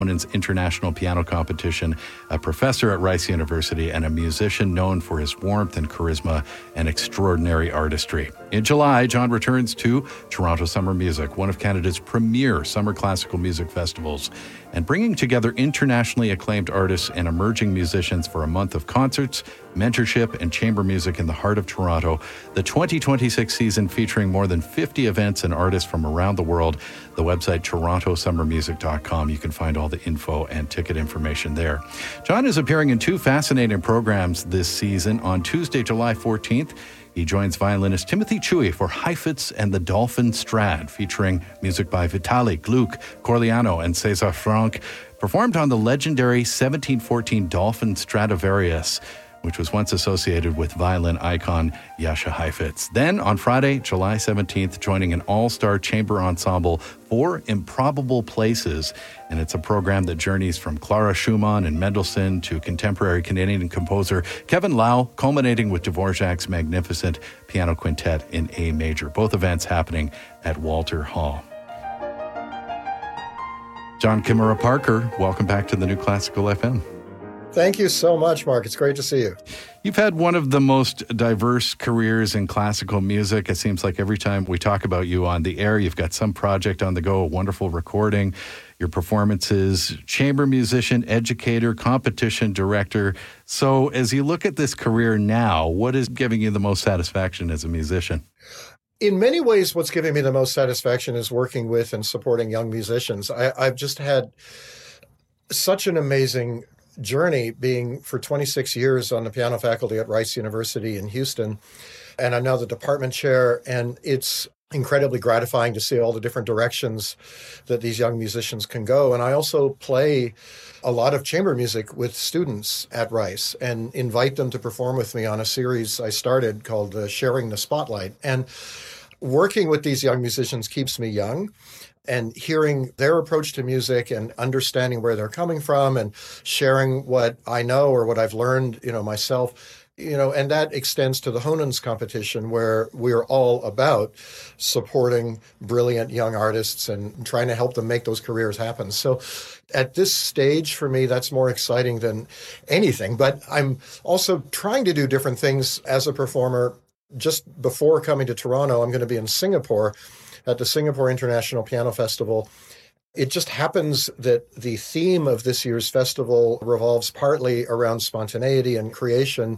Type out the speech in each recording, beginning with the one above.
Women's International Piano Competition, a professor at Rice University, and a musician known for his warmth and charisma and extraordinary artistry. In July, John returns to Toronto Summer Music, one of Canada's premier summer classical music festivals, and bringing together internationally acclaimed artists and emerging musicians for a month of concerts, mentorship, and chamber music in the heart of Toronto. The 2026 season featuring more than 50 events and artists from around the world. The website torontosummermusic.com. You can find all the info and ticket information there. John is appearing in two fascinating programs this season. On Tuesday, July 14th, he joins violinist Timothy Chewy for Heifetz and the Dolphin Strad, featuring music by Vitalik, Gluck, Corleano, and César Franck, performed on the legendary 1714 Dolphin Stradivarius, which was once associated with violin icon Jascha Heifetz. Then on Friday, July 17th, joining an all-star chamber ensemble for Improbable Places. And it's a program that journeys from Clara Schumann and Mendelssohn to contemporary Canadian composer Kevin Lau, culminating with Dvorak's magnificent piano quintet in A major. Both events happening at Walter Hall. John Kimura Parker, welcome back to the New Classical FM. Thank you so much, Mark. It's great to see you. You've had one of the most diverse careers in classical music. It seems like every time we talk about you on the air, you've got some project on the go, a wonderful recording, your performances, chamber musician, educator, competition director. So as you look at this career now, what is giving you the most satisfaction as a musician? In many ways, what's giving me the most satisfaction is working with and supporting young musicians. I've just had such an amazing journey being for 26 years on the piano faculty at Rice University in Houston. And I'm now the department chair, and it's incredibly gratifying to see all the different directions that these young musicians can go. And I also play a lot of chamber music with students at Rice and invite them to perform with me on a series I started called Sharing the Spotlight. And working with these young musicians keeps me young. And hearing their approach to music and understanding where they're coming from and sharing what I know or what I've learned, myself, and that extends to the Honans competition, where we're all about supporting brilliant young artists and trying to help them make those careers happen. So at this stage, for me, that's more exciting than anything. But I'm also trying to do different things as a performer. Just before coming to Toronto, I'm going to be in Singapore at the Singapore International Piano Festival. It just happens that the theme of this year's festival revolves partly around spontaneity and creation.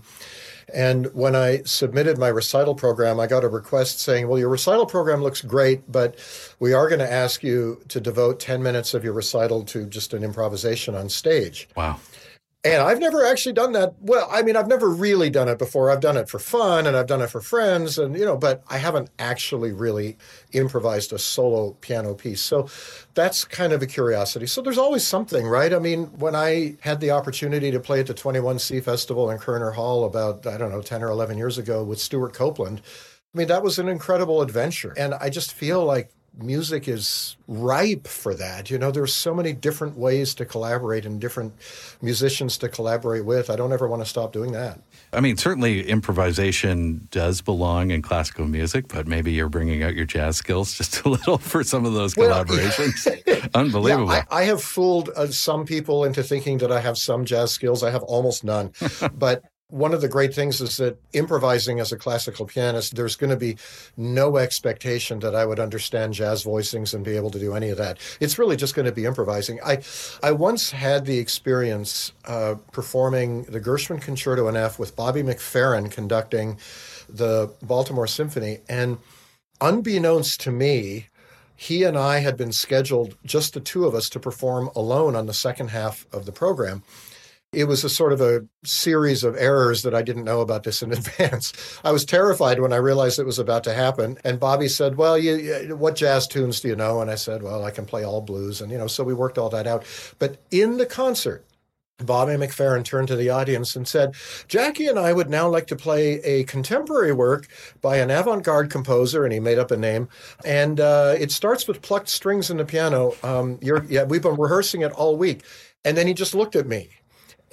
And when I submitted my recital program, I got a request saying, well, your recital program looks great, but we are going to ask you to devote 10 minutes of your recital to just an improvisation on stage. Wow. And I've never actually done that. Well, I've never really done it before. I've done it for fun and I've done it for friends and, but I haven't actually really improvised a solo piano piece. So that's kind of a curiosity. So there's always something, right? When I had the opportunity to play at the 21C Festival in Kerner Hall about, 10 or 11 years ago with Stuart Copeland, that was an incredible adventure. And I just feel like music is ripe for that. There's so many different ways to collaborate and different musicians to collaborate with. I don't ever want to stop doing that. Certainly improvisation does belong in classical music, but maybe you're bringing out your jazz skills just a little for some of those collaborations. Unbelievable. Yeah, I have fooled some people into thinking that I have some jazz skills. I have almost none. But one of the great things is that improvising as a classical pianist, there's going to be no expectation that I would understand jazz voicings and be able to do any of that. It's really just going to be improvising. I once had the experience performing the Gershwin Concerto in F with Bobby McFerrin conducting the Baltimore Symphony. And unbeknownst to me, he and I had been scheduled, just the two of us, to perform alone on the second half of the program. It was a sort of a series of errors that I didn't know about this in advance. I was terrified when I realized it was about to happen. And Bobby said, well, what jazz tunes do you know? And I said, well, I can play all blues. And, so we worked all that out. But in the concert, Bobby McFerrin turned to the audience and said, Jackie and I would now like to play a contemporary work by an avant-garde composer, and he made up a name, and it starts with plucked strings in the piano. We've been rehearsing it all week. And then he just looked at me.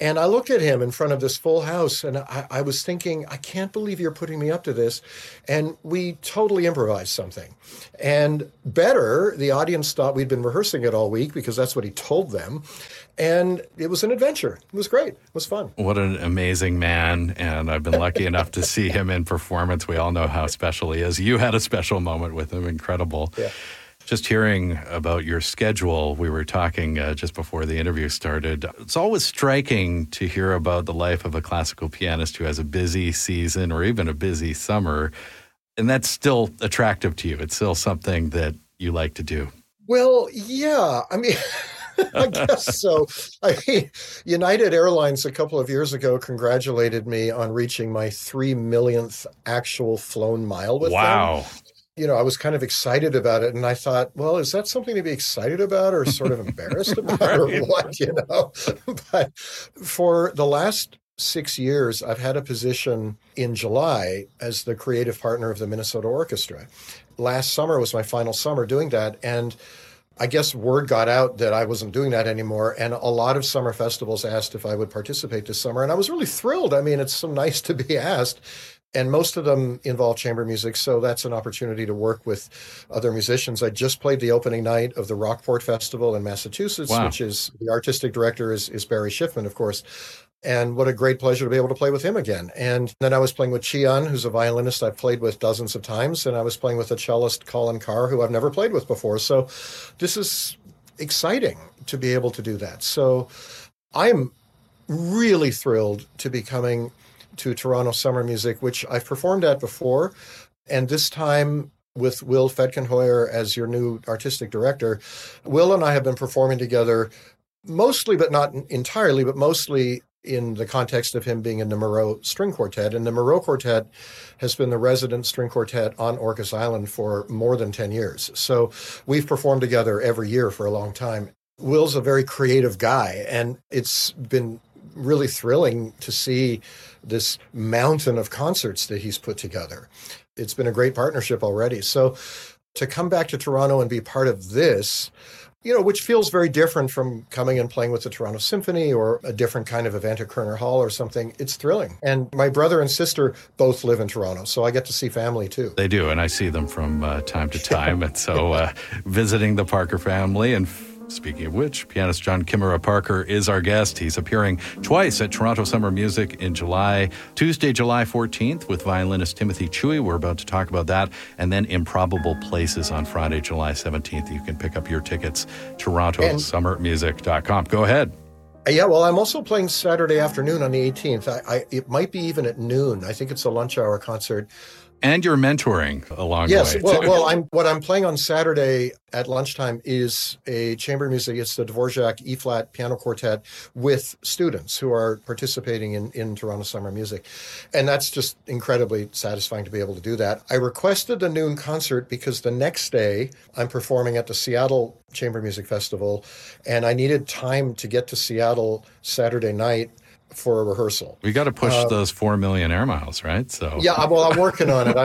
And I looked at him in front of this full house, and I was thinking, I can't believe you're putting me up to this. And we totally improvised something. And better, the audience thought we'd been rehearsing it all week because that's what he told them. And it was an adventure. It was great. It was fun. What an amazing man. And I've been lucky enough to see him in performance. We all know how special he is. You had a special moment with him. Incredible. Yeah. Just hearing about your schedule, we were talking just before the interview started. It's always striking to hear about the life of a classical pianist who has a busy season or even a busy summer. And that's still attractive to you. It's still something that you like to do. Well, yeah. I mean, I guess so. I mean, United Airlines a couple of years ago congratulated me on reaching my 3 millionth actual flown mile with them. Wow. I was kind of excited about it. And I thought, well, is that something to be excited about or sort of embarrassed about or what, But for the last 6 years, I've had a position in July as the creative partner of the Minnesota Orchestra. Last summer was my final summer doing that. And I guess word got out that I wasn't doing that anymore. And a lot of summer festivals asked if I would participate this summer. And I was really thrilled. I mean, it's so nice to be asked. And most of them involve chamber music, so that's an opportunity to work with other musicians. I just played the opening night of the Rockport Festival in Massachusetts, Wow. which is the artistic director is Barry Schiffman, of course. And what a great pleasure to be able to play with him again. And then I was playing with Chian, who's a violinist I've played with dozens of times, and I was playing with a cellist, Colin Carr, who I've never played with before. So this is exciting to be able to do that. So I'm really thrilled to be coming to Toronto Summer Music, which I've performed at before. And this time with Will Fedkenhoyer as your new artistic director. Will and I have been performing together mostly, but not entirely, but mostly in the context of him being in the Moreau String Quartet. And the Moreau Quartet has been the resident string quartet on Orcas Island for more than 10 years. So we've performed together every year for a long time. Will's a very creative guy, and it's been really thrilling to see this mountain of concerts that he's put together. It's been a great partnership already. So to come back to Toronto and be part of this, which feels very different from coming and playing with the Toronto Symphony or a different kind of event at Kerner Hall or something, it's thrilling. And my brother and sister both live in Toronto, so I get to see family too. They do, and I see them from time to time. And so visiting the Parker family. And speaking of which, pianist John Kimmerer Parker is our guest. He's appearing twice at Toronto Summer Music in July. Tuesday, July 14th with violinist Timothy Chewy. We're about to talk about that. And then Improbable Places on Friday, July 17th. You can pick up your tickets, torontosummermusic.com. Go ahead. Yeah, well, I'm also playing Saturday afternoon on the 18th. It might be even at noon. I think it's a lunch hour concert. And you're mentoring along yes, the way. Well, what I'm playing on Saturday at lunchtime is a chamber music. It's the Dvorak E-flat piano quartet with students who are participating in Toronto Summer Music. And that's just incredibly satisfying to be able to do that. I requested the noon concert because the next day I'm performing at the Seattle Chamber Music Festival, and I needed time to get to Seattle Saturday night for a rehearsal. We got to push those 4 million air miles, right? So yeah, well, I'm working on it.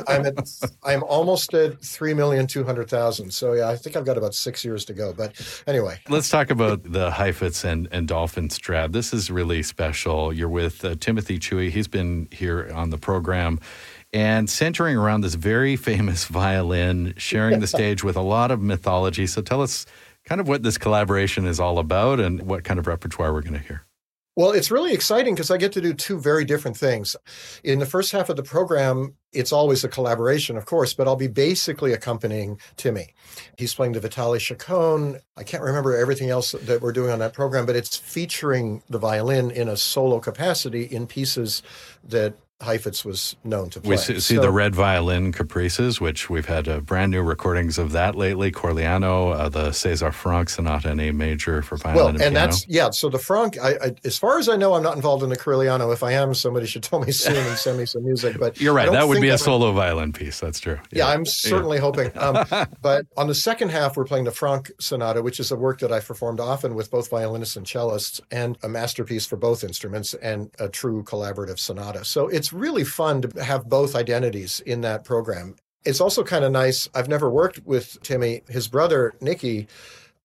I'm almost at 3,200,000. So yeah, I think I've got about 6 years to go. But anyway, let's talk about the Heifetz and Dolphin Strad. This is really special. You're with Timothy Chewy. He's been here on the program. And centering around this very famous violin, sharing the stage with a lot of mythology. So tell us kind of what this collaboration is all about and what kind of repertoire we're going to hear. Well, it's really exciting because I get to do two very different things. In the first half of the program, it's always a collaboration, of course, but I'll be basically accompanying Timmy. He's playing the Vitaly Chaconne. I can't remember everything else that we're doing on that program, but it's featuring the violin in a solo capacity in pieces that Heifetz was known to play. We see the Red Violin Caprices, which we've had brand new recordings of that lately. Corleano, the César Franck Sonata in A major for violin and piano. So the Franck, as far as I know, I'm not involved in the Corleano. If I am, somebody should tell me soon and send me some music. But you're right. That would be a solo violin piece. That's true. Yeah, I'm certainly hoping. But on the second half, we're playing the Franck Sonata, which is a work that I've performed often with both violinists and cellists, and a masterpiece for both instruments and a true collaborative sonata. So it's really fun to have both identities in that program. It's also kind of nice. I've never worked with Timmy. His brother, Nicky,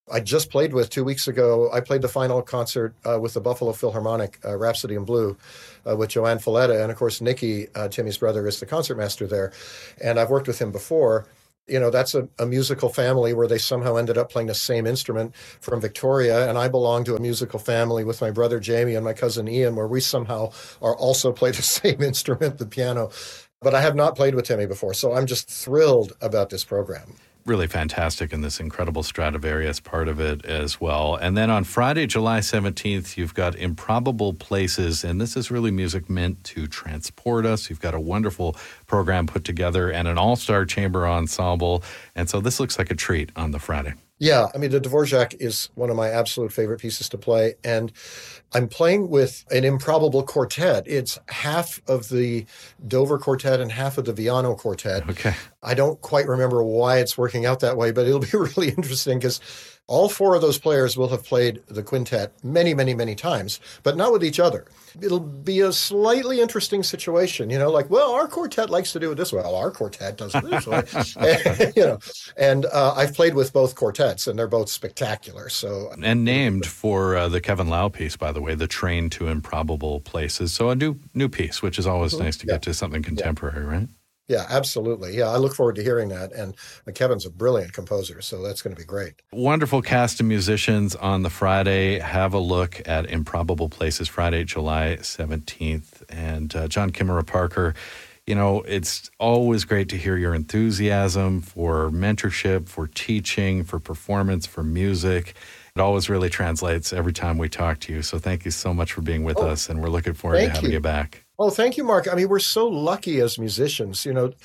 I just played with 2 weeks ago. I played the final concert with the Buffalo Philharmonic, Rhapsody in Blue, with Joanne Falletta. And of course, Nicky, Timmy's brother, is the concertmaster there. And I've worked with him before. That's a musical family where they somehow ended up playing the same instrument from Victoria. And I belong to a musical family with my brother Jamie and my cousin Ian, where we somehow are also play the same instrument, the piano. But I have not played with Timmy before, so I'm just thrilled about this program. Really fantastic, and this incredible Stradivarius part of it as well. And then on Friday, July 17th, you've got Improbable Places, and this is really music meant to transport us. You've got a wonderful program put together and an all-star chamber ensemble, and so this looks like a treat on the Friday. Yeah, I mean, the Dvorak is one of my absolute favorite pieces to play, and I'm playing with an improbable quartet. It's half of the Dover Quartet and half of the Viano Quartet. Okay. I don't quite remember why it's working out that way, but it'll be really interesting because all four of those players will have played the quintet many, many, many times, but not with each other. It'll be a slightly interesting situation, well, our quartet likes to do it this way. Well, our quartet does it this way. And I've played with both quartets, and they're both spectacular. So, and named for the Kevin Lau piece, by the way, The Train to Improbable Places. So a new piece, which is always nice to get to something contemporary, right? Yeah, absolutely. Yeah, I look forward to hearing that. And Kevin's a brilliant composer, so that's going to be great. Wonderful cast of musicians on the Friday. Have a look at Improbable Places, Friday, July 17th. And John Kimmerer Parker, it's always great to hear your enthusiasm for mentorship, for teaching, for performance, for music. It always really translates every time we talk to you. So thank you so much for being with us, and we're looking forward to having you back. Oh, thank you, Mark. I mean, we're so lucky as musicians.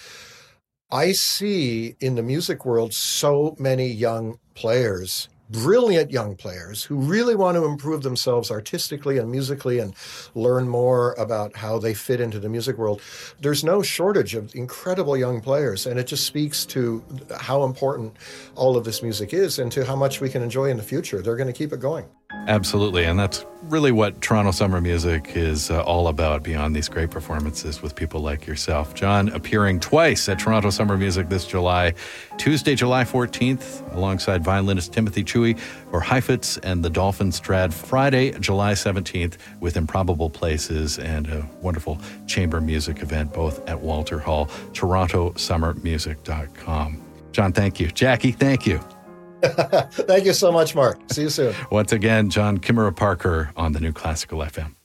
I see in the music world so many young players, brilliant young players who really want to improve themselves artistically and musically and learn more about how they fit into the music world. There's no shortage of incredible young players, and it just speaks to how important all of this music is and to how much we can enjoy in the future. They're going to keep it going. Absolutely, and that's really what Toronto Summer Music is all about, beyond these great performances with people like yourself. John appearing twice at Toronto Summer Music this July. Tuesday, July 14th, alongside violinist Timothy Chewy for Heifetz and the Dolphin Strad. Friday, July 17th, with Improbable Places and a wonderful chamber music event, both at Walter Hall. TorontoSummerMusic.com. John, thank you. Jackie, thank you. Thank you so much, Mark. See you soon. Once again, John Kimmerer Parker on the New Classical FM.